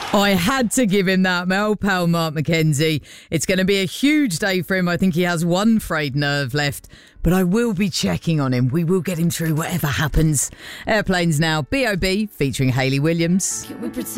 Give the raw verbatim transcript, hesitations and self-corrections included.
I had to give him that, Mel pal Mark McKenzie. It's going to be a huge day for him. I think he has one frayed nerve left, but I will be checking on him. We will get him through whatever happens. Airplanes now, B O B featuring Hayley Williams. Can we pretend